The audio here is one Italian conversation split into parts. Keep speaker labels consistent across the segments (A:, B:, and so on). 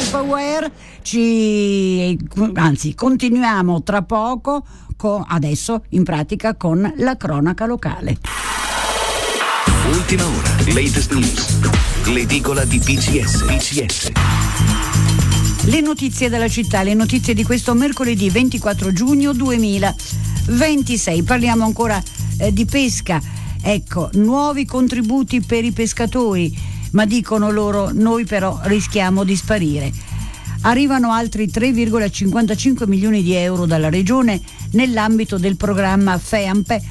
A: Self-Aware. Continuiamo tra poco, adesso in pratica con la cronaca locale.
B: Ultima ora, latest news, l'edicola di PCS.
A: Le notizie della città, le notizie di questo mercoledì 24 giugno 2026. Parliamo ancora di pesca. Ecco, nuovi contributi per i pescatori, ma dicono loro: noi però rischiamo di sparire. Arrivano altri 3,55 milioni di euro dalla regione nell'ambito del programma FEAMPA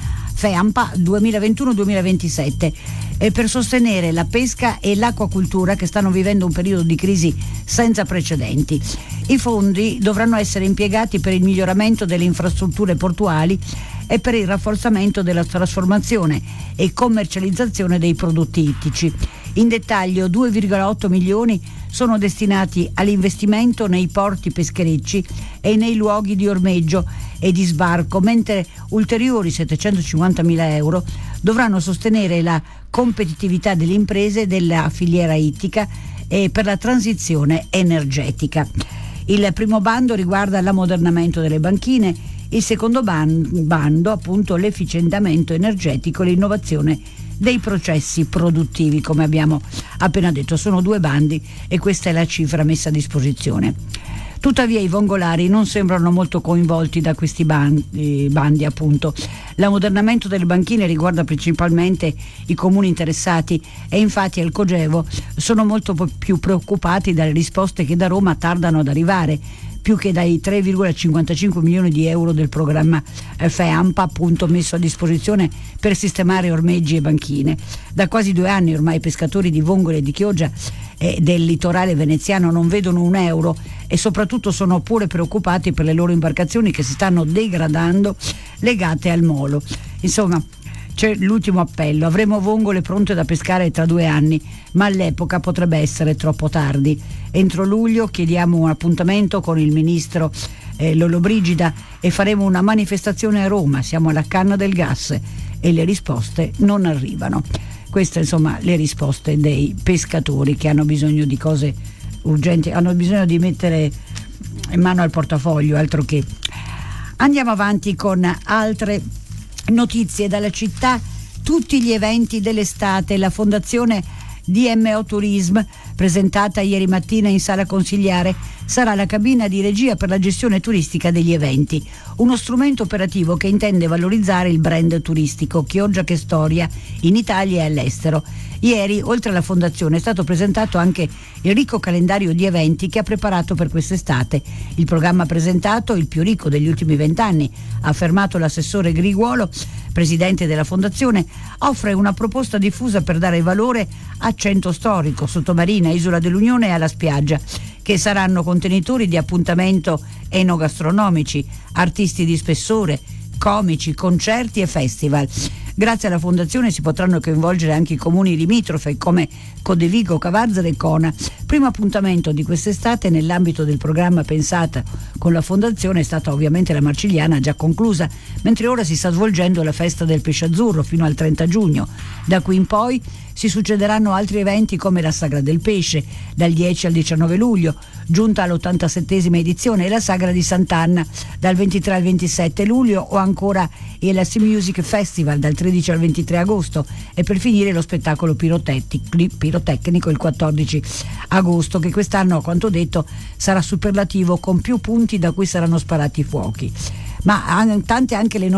A: 2021-2027 per sostenere la pesca e l'acquacultura che stanno vivendo un periodo di crisi senza precedenti. I fondi dovranno essere impiegati per il miglioramento delle infrastrutture portuali e per il rafforzamento della trasformazione e commercializzazione dei prodotti ittici. In dettaglio, 2,8 milioni sono destinati all'investimento nei porti pescherecci e nei luoghi di ormeggio e di sbarco, mentre ulteriori 750.000 euro dovranno sostenere la competitività delle imprese della filiera ittica e per la transizione energetica. Il primo bando riguarda l'ammodernamento delle banchine, il secondo bando appunto l'efficientamento energetico e l'innovazione dei processi produttivi. Come abbiamo appena detto, sono 2 bandi e questa è la cifra messa a disposizione. Tuttavia i vongolari non sembrano molto coinvolti da questi bandi appunto. L'ammodernamento delle banchine riguarda principalmente i comuni interessati e infatti al Cogevo sono molto più preoccupati dalle risposte che da Roma tardano ad arrivare, più che dai 3,55 milioni di euro del programma FEAMPA appunto messo a disposizione per sistemare ormeggi e banchine. Da quasi 2 anni ormai i pescatori di Vongole e di Chioggia e del litorale veneziano non vedono un euro e soprattutto sono pure preoccupati per le loro imbarcazioni che si stanno degradando legate al molo. Insomma, c'è l'ultimo appello: avremo vongole pronte da pescare tra 2 anni, ma all'epoca potrebbe essere troppo tardi. Entro luglio chiediamo un appuntamento con il ministro Lollobrigida e faremo una manifestazione a Roma. Siamo alla canna del gas e le risposte non arrivano. Queste insomma le risposte dei pescatori che hanno bisogno di cose urgenti, hanno bisogno di mettere in mano al portafoglio, altro che. Andiamo avanti con altre notizie dalla città. Tutti gli eventi dell'estate, la fondazione DMO Tourism, presentata ieri mattina in sala consigliare, sarà la cabina di regia per la gestione turistica degli eventi, uno strumento operativo che intende valorizzare il brand turistico Chioggia che Storia in Italia e all'estero. Ieri, oltre alla fondazione, è stato presentato anche il ricco calendario di eventi che ha preparato per quest'estate. Il programma presentato, il più ricco degli ultimi 20 anni, ha affermato l'assessore Griguolo, presidente della fondazione, offre una proposta diffusa per dare valore a Centro Storico, Sottomarina, Isola dell'Unione e alla spiaggia, che saranno contenitori di appuntamento enogastronomici, artisti di spessore, comici, concerti e festival. Grazie alla fondazione si potranno coinvolgere anche i comuni limitrofe come Codevigo, Cavarzere e Cona. Primo appuntamento di quest'estate nell'ambito del programma pensato con la fondazione è stata ovviamente la Marcigliana, già conclusa, mentre ora si sta svolgendo la festa del pesce azzurro fino al 30 giugno. Da qui in poi si succederanno altri eventi come la Sagra del Pesce dal 10 al 19 luglio, giunta all'87esima edizione, e la Sagra di Sant'Anna dal 23 al 27 luglio, o ancora il Sea Music Festival dal 13 al 23 agosto e per finire lo spettacolo pirotecnico il 14 agosto, che quest'anno, a quanto detto, sarà superlativo con più punti da cui saranno sparati i fuochi. Ma tante anche le